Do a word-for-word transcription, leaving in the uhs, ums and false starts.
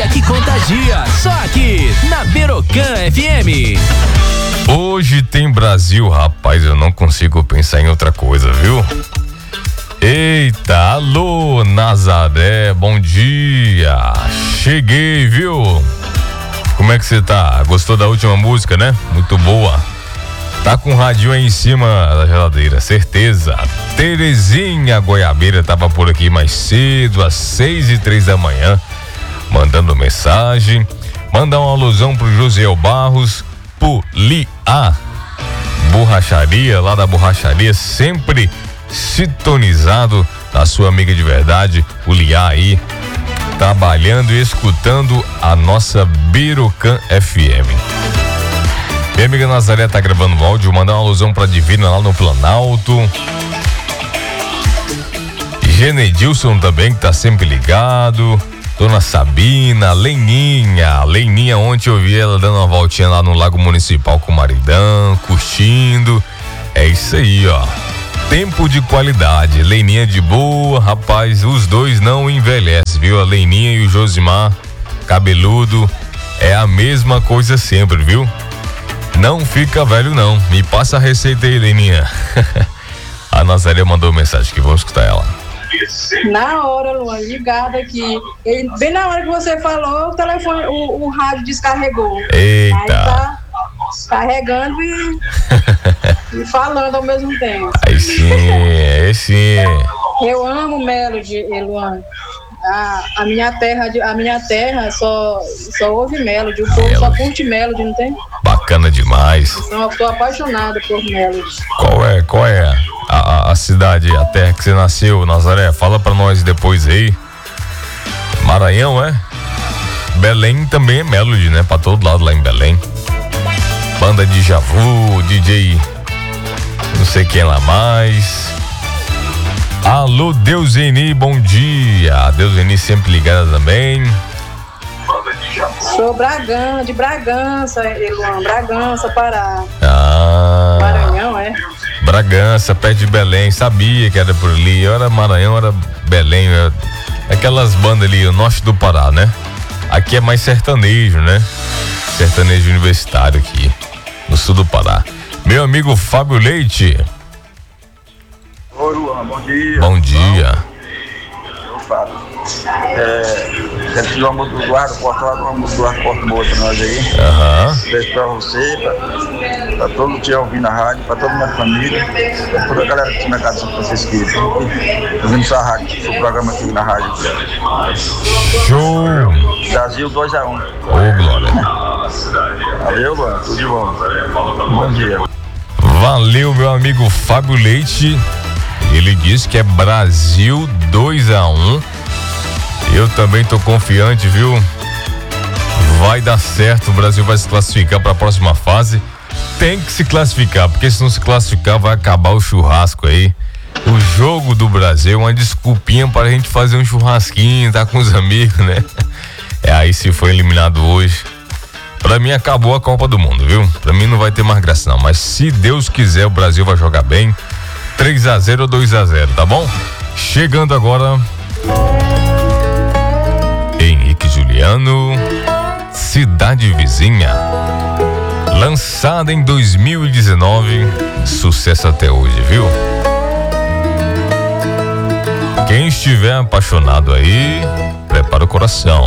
alegria que contagia, só aqui na Berocan F M. Hoje tem Brasil, rapaz, eu não consigo pensar em outra coisa, viu? Eita, alô Nazaré, bom dia, cheguei, viu? Como é que você tá? Gostou da última música, né? Muito boa. Tá com o radinho aí em cima da geladeira, certeza. Terezinha Goiabeira tava por aqui mais cedo, às seis e três da manhã, mandando mensagem. Mandar uma alusão pro Josiel Barros, pro Liá Borracharia, lá da borracharia, sempre sintonizado na sua amiga de verdade, o Liá aí, trabalhando e escutando a nossa Berocan F M. Minha amiga Nazaré tá gravando um áudio, mandar uma alusão pra Divina lá no Planalto. Genedilson também, que tá sempre ligado. Dona Sabina, Leninha. Leninha, ontem eu vi ela dando uma voltinha lá no Lago Municipal com o maridão, curtindo. É isso aí, ó. Tempo de qualidade. Leninha de boa, rapaz, os dois não envelhecem, viu? A Leninha e o Josimar, cabeludo, é a mesma coisa sempre, viu? Não fica velho, não. Me passa a receita aí, Leninha. A Nazaré mandou mensagem aqui, vamos escutar ela. Na hora, Luan, ligado aqui. Ele, bem na hora que você falou, o telefone, o, o rádio descarregou. Eita. Aí tá carregando e, e falando ao mesmo tempo. Aí sim, aí sim. Eu amo Melody, Luan. A, a minha terra, a minha terra só, só ouve Melody. O povo Melody. Só curte Melody, não tem? Bacana demais. Então, eu tô apaixonado por Melody. Qual é, qual é a, a, a cidade, a terra que você nasceu, Nazaré? Fala pra nós depois aí. Maranhão, é? Belém também é Melody, né? Pra todo lado lá em Belém. Banda de Javu, D J não sei quem lá mais. Alô, Deuseni, bom dia. Deuseni sempre ligada também. Sou Bragança, de Bragança, Luan, Bragança, Pará. Ah. Maranhão, é? Bragança, perto de Belém, sabia que era por ali. Era Maranhão, era Belém. Era aquelas bandas ali, o norte do Pará, né? Aqui é mais sertanejo, né? Sertanejo universitário aqui, no sul do Pará. Meu amigo Fábio Leite. Oi, Luan, bom dia. Bom dia. Eu falo. É, quero pedir uma música do Eduardo, posso lá uma música do Eduardo Porto Boa pra nós aí. Aham. Uhum. Beijo pra você, pra, pra todo dia ouvindo na rádio, pra toda a minha família, pra toda a galera que está na casa de São Francisco, ouvindo sua rádio, seu programa aqui na rádio. Show! Brasil dois a um. Ô, Glória. Valeu, Luan, tudo de bom. Bom dia. Valeu, meu amigo Fábio Leite. Ele disse que é Brasil dois a um. Eu também tô confiante, viu? Vai dar certo, o Brasil vai se classificar para a próxima fase. Tem que se classificar, porque se não se classificar vai acabar o churrasco aí. O jogo do Brasil é uma desculpinha para a gente fazer um churrasquinho, tá com os amigos, né? É, aí se for eliminado hoje, pra mim acabou a Copa do Mundo, viu? Pra mim não vai ter mais graça não, mas se Deus quiser o Brasil vai jogar bem. três a zero ou dois a zero, tá bom? Chegando agora Henrique Juliano, Cidade Vizinha, lançada em dois mil e dezenove, sucesso até hoje, viu? Quem estiver apaixonado aí, prepara o coração.